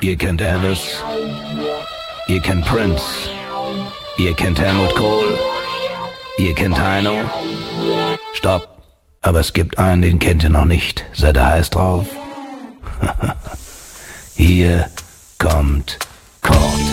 Ihr kennt Elvis, ihr kennt Prince, ihr kennt Helmut Kohl, ihr kennt Heino. Stopp, aber es gibt einen, den kennt ihr noch nicht. Seid ihr heiß drauf? Hier kommt Kord.